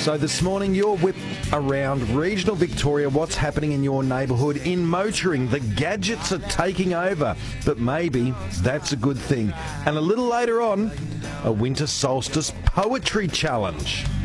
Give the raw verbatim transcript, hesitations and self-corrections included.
So this morning, your whip around regional Victoria, what's happening in your neighbourhood. In motoring, the gadgets are taking over, but maybe that's a good thing. And a little later on, a winter solstice poetry challenge.